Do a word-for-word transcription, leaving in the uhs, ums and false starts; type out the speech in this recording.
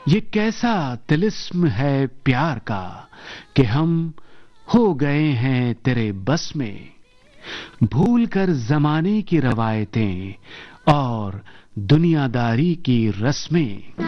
ये कैसा तिलिस्म है प्यार का कि हम हो गए हैं तेरे बस में, भूल कर जमाने की रवायतें और दुनियादारी की रस्में।